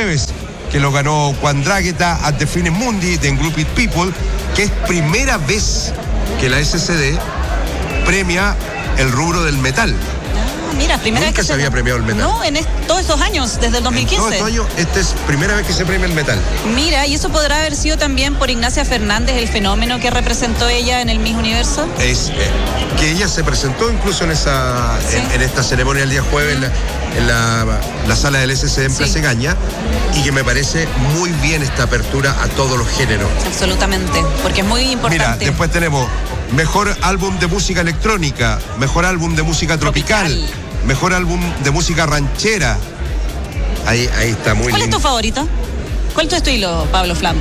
jueves, que lo ganó Quandrágheta at the Fine Mundi de Grouped People, que es primera vez que la SCD premia el rubro del metal. Mira, primera Nunca vez que se había premiado el metal. No, en todos estos años, desde el 2015. En todos estos años, esta es primera vez que se premia el metal. Mira, y eso podrá haber sido también por Ignacia Fernández, el fenómeno que representó ella en el Miss Universo. Es que ella se presentó incluso en esta ceremonia el día jueves en la sala del SCD en Plaza Egaña, y que me parece muy bien esta apertura a todos los géneros. Absolutamente, porque es muy importante. Mira, después tenemos mejor álbum de música electrónica, mejor álbum de música tropical. Mejor álbum de música ranchera. Ahí está muy lindo. ¿Cuál es tu favorito? ¿Cuál es tu estilo, Pablo Flam?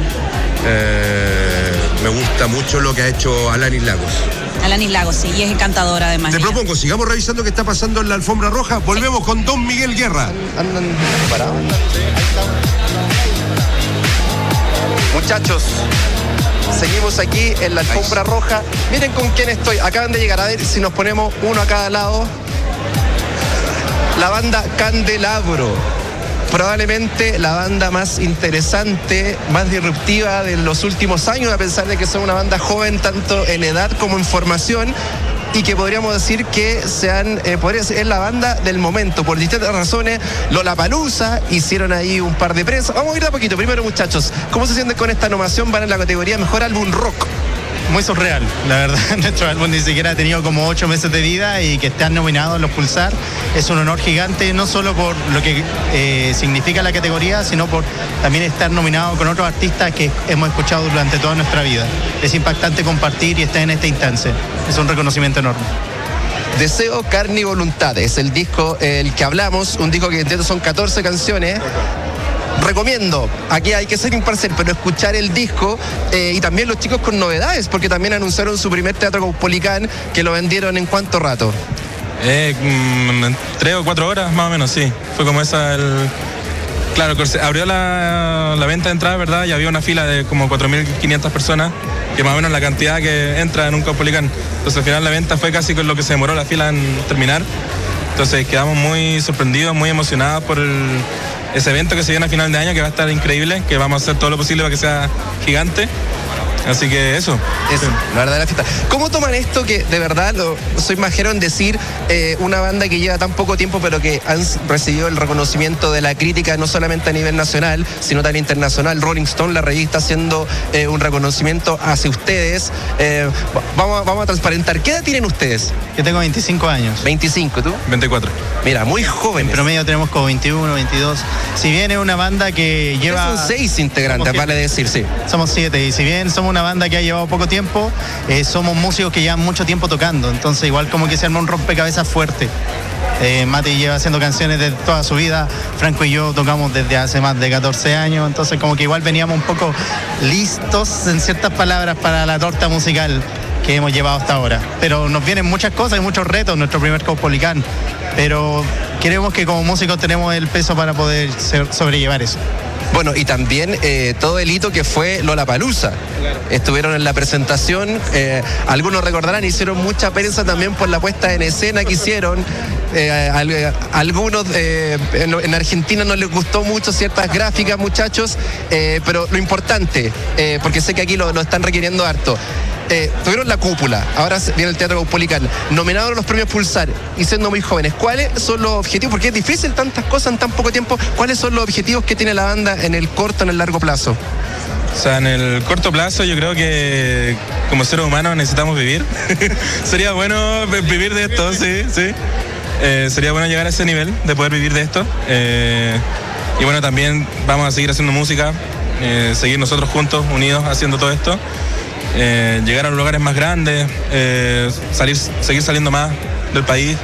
Me gusta mucho lo que ha hecho Alanis Lagos. Alanis Lagos, sí, y es encantadora además. Te propongo, sigamos revisando qué está pasando en la alfombra roja. Volvemos con Don Miguel Guerra. Andan parados. Muchachos, seguimos aquí en la alfombra roja. Miren con quién estoy. Acaban de llegar. A ver si nos ponemos uno a cada lado. La banda Candelabro, probablemente la banda más interesante, más disruptiva de los últimos años, a pesar de que son una banda joven tanto en edad como en formación, y que podríamos decir que podría ser la banda del momento, por distintas razones. Lollapalooza, hicieron ahí un par de prensa. Vamos a ir de a poquito. Primero, muchachos, ¿cómo se sienten con esta nominación? Van en la categoría Mejor Álbum Rock. Muy surreal, la verdad. Nuestro álbum ni siquiera ha tenido como 8 meses de vida, y que estén nominados los Pulsar es un honor gigante, no solo por lo que significa la categoría, sino por también estar nominado con otros artistas que hemos escuchado durante toda nuestra vida. Es impactante compartir y estar en esta instancia. Es un reconocimiento enorme. Deseo, Carne y Voluntad es el disco el que hablamos, un disco que entiendo son 14 canciones. Recomiendo, aquí hay que ser imparcial, pero escuchar el disco, y también los chicos con novedades, porque también anunciaron su primer teatro Caupolicán, que lo vendieron en ¿cuánto rato? 3 o 4 horas más o menos, sí. Fue como esa Claro, abrió la venta de entrada, ¿verdad? Y había una fila de como 4.500 personas, que más o menos la cantidad que entra en un Caupolicán. Entonces al final la venta fue casi con lo que se demoró la fila en terminar. Entonces quedamos muy sorprendidos, muy emocionados por ese evento que se viene a final de año, que va a estar increíble, que vamos a hacer todo lo posible para que sea gigante. Así que eso. La verdad de la fiesta. ¿Cómo toman esto que de verdad, soy majero en decir, una banda que lleva tan poco tiempo, pero que han recibido el reconocimiento de la crítica, no solamente a nivel nacional, sino también internacional? Rolling Stone, la revista, haciendo un reconocimiento hacia ustedes. Vamos a transparentar. ¿Qué edad tienen ustedes? Yo tengo 25 años. 25, ¿tú? 24. Mira, muy jóvenes. En promedio tenemos como 21, 22. Si bien es una banda que lleva... Son 6 integrantes, vale decir, sí. Somos 7, y si bien somos una banda que ha llevado poco tiempo, somos músicos que llevan mucho tiempo tocando, entonces igual como que se arma un rompecabezas fuerte. Mati lleva haciendo canciones de toda su vida, Franco y yo tocamos desde hace más de 14 años, entonces como que igual veníamos un poco listos en ciertas palabras para la torta musical que hemos llevado hasta ahora. Pero nos vienen muchas cosas y muchos retos, nuestro primer Caupolicán, pero creemos que como músicos tenemos el peso para poder sobrellevar eso. Bueno, y también todo el hito que fue Lollapalooza. Estuvieron en la presentación, algunos recordarán, hicieron mucha prensa también por la puesta en escena que hicieron. Algunos en Argentina no les gustó mucho ciertas gráficas, muchachos, pero lo importante, porque sé que aquí lo están requiriendo harto. Tuvieron la cúpula, ahora viene el Teatro Caupolicán, nominados a los premios Pulsar y siendo muy jóvenes. ¿Cuáles son los objetivos? Porque es difícil tantas cosas en tan poco tiempo. ¿Cuáles son los objetivos que tiene la banda en el corto, en el largo plazo? O sea, en el corto plazo yo creo que como seres humanos necesitamos vivir. Sería bueno vivir de esto, sí. Sería bueno llegar a ese nivel de poder vivir de esto. Y bueno, también vamos a seguir haciendo música, seguir nosotros juntos, unidos, haciendo todo esto. Llegar a los lugares más grandes, seguir saliendo más del país.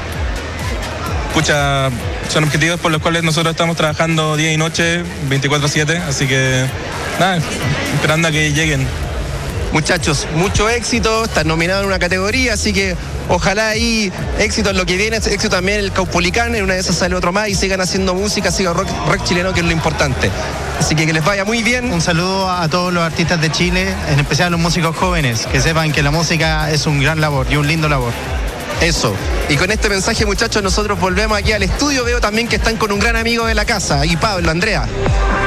Son objetivos por los cuales nosotros estamos trabajando día y noche, 24/7, así que nada, esperando a que lleguen. Muchachos, mucho éxito, están nominados en una categoría, así que ojalá ahí éxito en lo que viene, éxito también en el Caupolicán, en una de esas sale otro más y sigan haciendo música, sigan rock chileno, que es lo importante. Así que les vaya muy bien. Un saludo a todos los artistas de Chile, en especial a los músicos jóvenes, que sepan que la música es un gran labor y un lindo labor. Eso. Y con este mensaje, muchachos, nosotros volvemos aquí al estudio. Veo también que están con un gran amigo de la casa, y Pablo, Andrea.